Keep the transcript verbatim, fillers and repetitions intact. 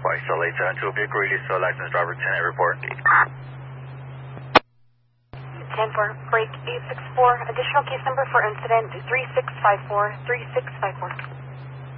Hawaii, so eight seven two, vehicle release, so licensed driver ten eight report. ten four, break eight six four, additional case number for incident three six five four, three six five four.